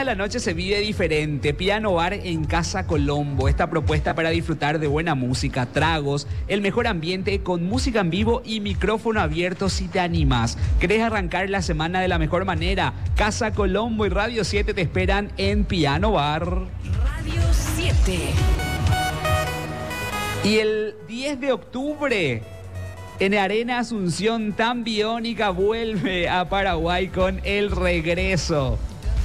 la noche se vive diferente. Piano Bar en Casa Colombo. Esta propuesta para disfrutar de buena música, tragos, el mejor ambiente con música en vivo y micrófono abierto si te animas. ¿Querés arrancar la semana de la mejor manera? Casa Colombo y Radio 7 te esperan en Piano Bar. Radio 7. Y el 10 de octubre... en Arena Asunción, Tan Biónica vuelve a Paraguay con El Regreso.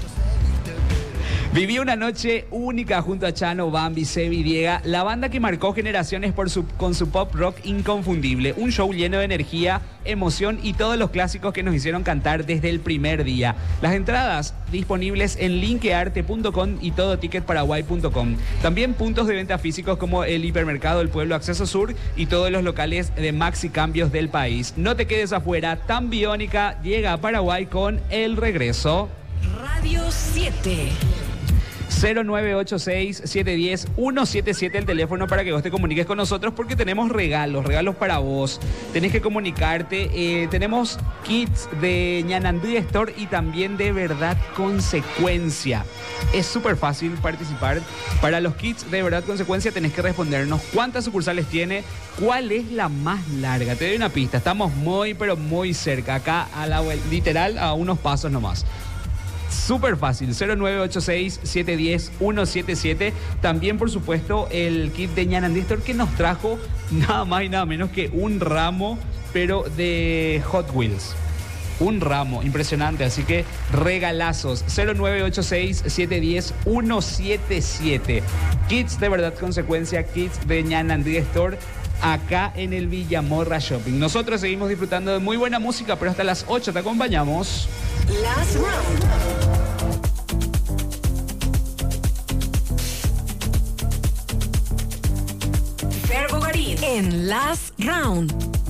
Viví una noche única junto a Chano, Bambi, Sebi, Diega, la banda que marcó generaciones con su pop rock inconfundible. Un show lleno de energía, emoción y todos los clásicos que nos hicieron cantar desde el primer día. Las entradas disponibles en linkearte.com y todoticketparaguay.com. También puntos de venta físicos como el Hipermercado del Pueblo Acceso Sur y todos los locales de Maxi Cambios del país. No te quedes afuera, Tan Biónica llega a Paraguay con El Regreso. Radio 7. 0986-710-177 el teléfono para que vos te comuniques con nosotros porque tenemos regalos para vos. Tenés que comunicarte. Tenemos kits de Ñanandú Store y también de Verdad Consecuencia. Es súper fácil participar. Para los kits de Verdad Consecuencia tenés que respondernos cuántas sucursales tiene, cuál es la más larga. Te doy una pista. Estamos muy, pero muy cerca. Acá, literal, a unos pasos nomás. Súper fácil, 0986-710-177. También, por supuesto, el kit de Ñanandú Store que nos trajo nada más y nada menos que un ramo, pero de Hot Wheels. Un ramo, impresionante, así que regalazos. 0986-710-177. Kits de Verdad Consecuencia, kits de Ñanandú Store, acá en el Villamorra Shopping. Nosotros seguimos disfrutando de muy buena música, pero hasta las 8 te acompañamos. Last Round. Fer Bogarín en Last Round.